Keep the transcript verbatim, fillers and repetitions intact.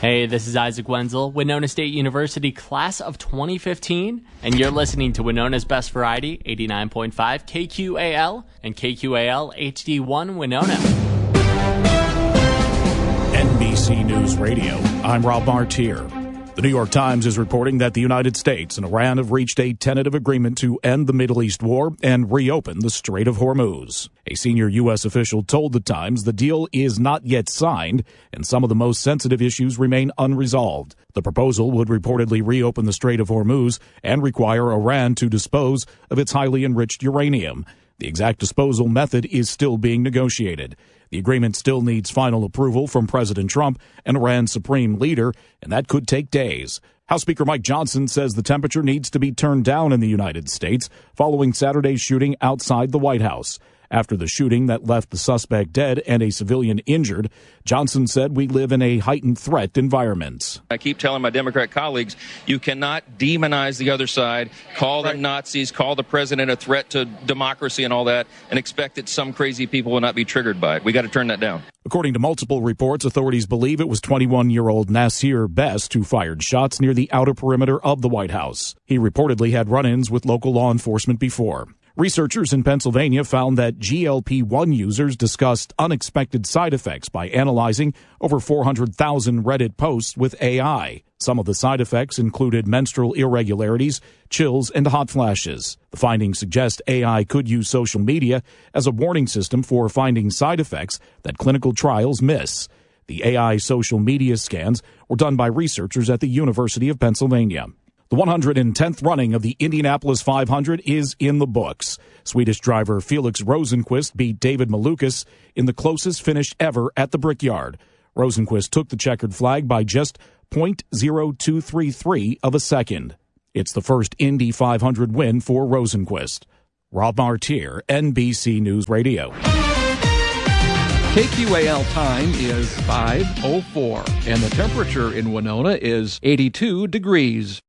Hey, this is Isaac Wenzel, Winona State University class of twenty fifteen, and you're listening to Winona's Best Variety, eighty-nine point five K Q A L and K Q A L H D one Winona. N B C News Radio, I'm Rob Martier. The New York Times is reporting that the United States and Iran have reached a tentative agreement to end the Middle East war and reopen the Strait of Hormuz. A senior U S official told the Times the deal is not yet signed and some of the most sensitive issues remain unresolved. The proposal would reportedly reopen the Strait of Hormuz and require Iran to dispose of its highly enriched uranium. The exact disposal method is still being negotiated. The agreement still needs final approval from President Trump and Iran's supreme leader, and that could take days. House Speaker Mike Johnson says the temperature needs to be turned down in the United States following Saturday's shooting outside the White House. After the shooting that left the suspect dead and a civilian injured, Johnson said we live in a heightened threat environment. I keep telling my Democrat colleagues, you cannot demonize the other side, call them Nazis, call the president a threat to democracy and all that, and expect that some crazy people will not be triggered by it. We got to turn that down. According to multiple reports, authorities believe it was twenty-one-year-old Nasir Best who fired shots near the outer perimeter of the White House. He reportedly had run-ins with local law enforcement before. Researchers in Pennsylvania found that G L P one users discussed unexpected side effects by analyzing over four hundred thousand Reddit posts with A I. Some of the side effects included menstrual irregularities, chills, and hot flashes. The findings suggest A I could use social media as a warning system for finding side effects that clinical trials miss. The A I social media scans were done by researchers at the University of Pennsylvania. The one hundred tenth running of the Indianapolis five hundred is in the books. Swedish driver Felix Rosenqvist beat David Malukas in the closest finish ever at the Brickyard. Rosenqvist took the checkered flag by just zero point zero two three three of a second. It's the first Indy five hundred win for Rosenqvist. Rob Martier, N B C News Radio. K Q A L time is five oh four, and the temperature in Winona is eighty-two degrees.